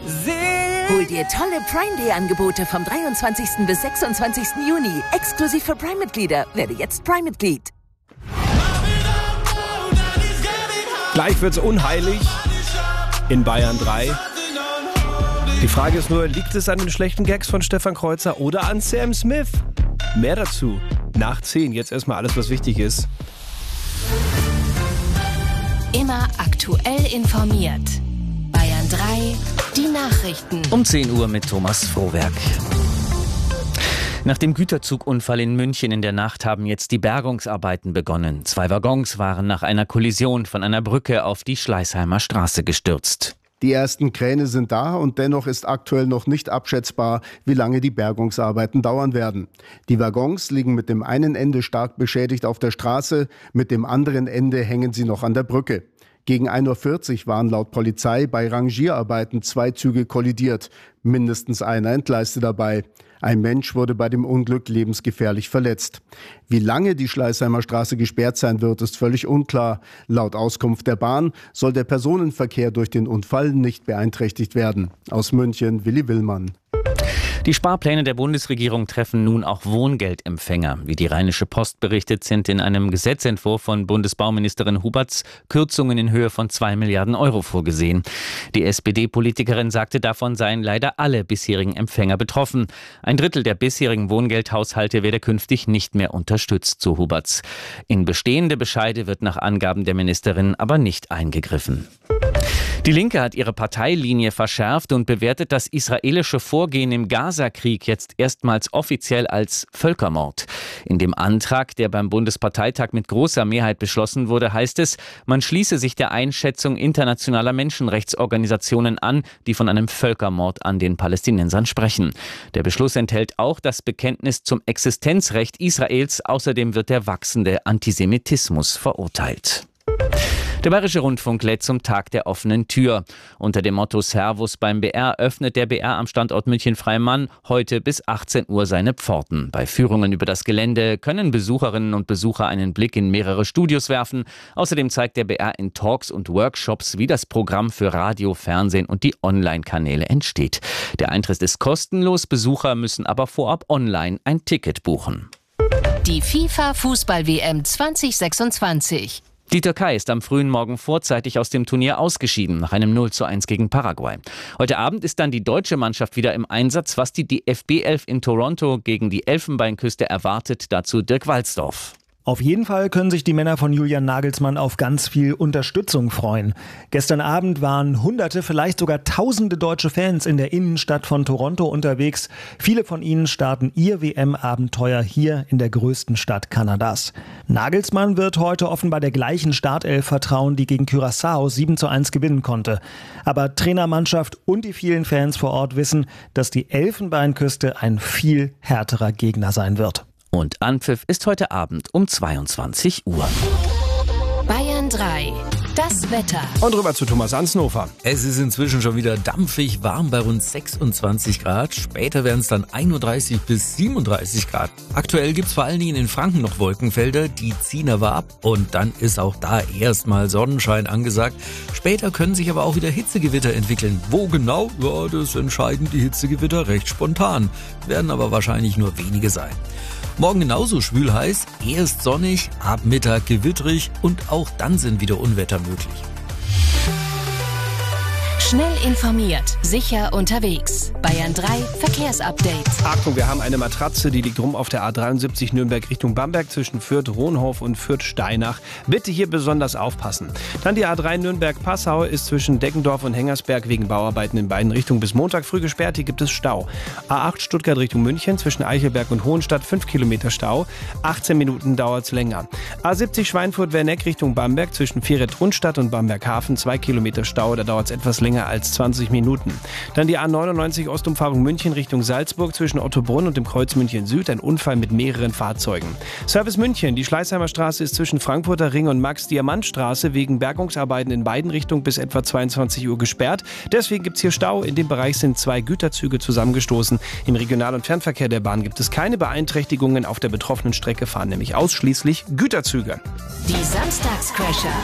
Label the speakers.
Speaker 1: Hol dir tolle Prime Day Angebote vom 23. bis 26. Juni. Exklusiv für Prime-Mitglieder. Werde jetzt Prime-Mitglied.
Speaker 2: Gleich wird's unheilig in Bayern 3. Die Frage ist nur, liegt es an den schlechten Gags von Stefan Kreuzer oder an Sam Smith? Mehr dazu nach 10. Jetzt erstmal alles, was wichtig ist.
Speaker 3: Immer aktuell informiert. Bayern 3, die Nachrichten.
Speaker 4: Um 10 Uhr mit Thomas Frohwerk. Nach dem Güterzugunfall in München in der Nacht haben jetzt die Bergungsarbeiten begonnen. 2 Waggons waren nach einer Kollision von einer Brücke auf die Schleißheimer Straße gestürzt.
Speaker 5: Die ersten Kräne sind da und dennoch ist aktuell noch nicht abschätzbar, wie lange die Bergungsarbeiten dauern werden. Die Waggons liegen mit dem einen Ende stark beschädigt auf der Straße, mit dem anderen Ende hängen sie noch an der Brücke. Gegen 1:40 Uhr waren laut Polizei bei Rangierarbeiten 2 Züge kollidiert. Mindestens einer entgleiste dabei. Ein Mensch wurde bei dem Unglück lebensgefährlich verletzt. Wie lange die Schleißheimer Straße gesperrt sein wird, ist völlig unklar. Laut Auskunft der Bahn soll der Personenverkehr durch den Unfall nicht beeinträchtigt werden. Aus München, Willi Willmann.
Speaker 4: Die Sparpläne der Bundesregierung treffen nun auch Wohngeldempfänger. Wie die Rheinische Post berichtet, sind in einem Gesetzentwurf von Bundesbauministerin Huberts Kürzungen in Höhe von 2 Milliarden Euro vorgesehen. Die SPD-Politikerin sagte, davon seien leider alle bisherigen Empfänger betroffen. 1/3 der bisherigen Wohngeldhaushalte werde künftig nicht mehr unterstützt, so Huberts. In bestehende Bescheide wird nach Angaben der Ministerin aber nicht eingegriffen. Die Linke hat ihre Parteilinie verschärft und bewertet das israelische Vorgehen im Gaza-Krieg jetzt erstmals offiziell als Völkermord. In dem Antrag, der beim Bundesparteitag mit großer Mehrheit beschlossen wurde, heißt es, man schließe sich der Einschätzung internationaler Menschenrechtsorganisationen an, die von einem Völkermord an den Palästinensern sprechen. Der Beschluss enthält auch das Bekenntnis zum Existenzrecht Israels. Außerdem wird der wachsende Antisemitismus verurteilt. Der Bayerische Rundfunk lädt zum Tag der offenen Tür. Unter dem Motto Servus beim BR öffnet der BR am Standort München-Freimann heute bis 18 Uhr seine Pforten. Bei Führungen über das Gelände können Besucherinnen und Besucher einen Blick in mehrere Studios werfen. Außerdem zeigt der BR in Talks und Workshops, wie das Programm für Radio, Fernsehen und die Online-Kanäle entsteht. Der Eintritt ist kostenlos, Besucher müssen aber vorab online ein Ticket buchen.
Speaker 3: Die FIFA-Fußball-WM 2026.
Speaker 4: Die Türkei ist am frühen Morgen vorzeitig aus dem Turnier ausgeschieden, nach einem 0:1 gegen Paraguay. Heute Abend ist dann die deutsche Mannschaft wieder im Einsatz, was die DFB-11 in Toronto gegen die Elfenbeinküste erwartet. Dazu Dirk Walsdorf.
Speaker 6: Auf jeden Fall können sich die Männer von Julian Nagelsmann auf ganz viel Unterstützung freuen. Gestern Abend waren Hunderte, vielleicht sogar Tausende deutsche Fans in der Innenstadt von Toronto unterwegs. Viele von ihnen starten ihr WM-Abenteuer hier in der größten Stadt Kanadas. Nagelsmann wird heute offenbar der gleichen Startelf vertrauen, die gegen Curaçao 7:1 gewinnen konnte. Aber Trainermannschaft und die vielen Fans vor Ort wissen, dass die Elfenbeinküste ein viel härterer Gegner sein wird.
Speaker 4: Und Anpfiff ist heute Abend um 22 Uhr.
Speaker 3: Bayern 3, das Wetter.
Speaker 2: Und rüber zu Thomas Ansnofer.
Speaker 7: Es ist inzwischen schon wieder dampfig warm bei rund 26 Grad. Später werden es dann 31 bis 37 Grad. Aktuell gibt es vor allen Dingen in Franken noch Wolkenfelder, die ziehen aber ab. Und dann ist auch da erstmal Sonnenschein angesagt. Später können sich aber auch wieder Hitzegewitter entwickeln. Wo genau? Ja, das entscheiden die Hitzegewitter recht spontan. Werden aber wahrscheinlich nur wenige sein. Morgen genauso schwül-heiß, erst sonnig, ab Mittag gewitterig und auch dann sind wieder Unwetter möglich.
Speaker 3: Schnell informiert, sicher unterwegs. Bayern 3 Verkehrsupdate.
Speaker 2: Achtung, wir haben eine Matratze, die liegt rum auf der A73 Nürnberg Richtung Bamberg zwischen Fürth-Rohnhof und Fürth-Steinach. Bitte hier besonders aufpassen. Dann die A3 Nürnberg-Passau ist zwischen Deggendorf und Hengersberg wegen Bauarbeiten in beiden Richtungen bis Montag früh gesperrt. Hier gibt es Stau. A8 Stuttgart Richtung München zwischen Eichelberg und Hohenstadt 5 Kilometer Stau. 18 Minuten dauert es länger. A70 Schweinfurt-Werneck Richtung Bamberg zwischen Vieret-Rundstadt und Bamberg-Hafen 2 Kilometer Stau. Da dauert es etwas länger als 20 Minuten. Dann die A99 Ostumfahrung München Richtung Salzburg zwischen Ottobrunn und dem Kreuz München Süd. Ein Unfall mit mehreren Fahrzeugen. Service München. Die Schleißheimer Straße ist zwischen Frankfurter Ring und Max-Diamant-Straße wegen Bergungsarbeiten in beiden Richtungen bis etwa 22 Uhr gesperrt. Deswegen gibt es hier Stau. In dem Bereich sind 2 Güterzüge zusammengestoßen. Im Regional- und Fernverkehr der Bahn gibt es keine Beeinträchtigungen. Auf der betroffenen Strecke fahren nämlich ausschließlich Güterzüge.
Speaker 3: Die Samstagscrasher.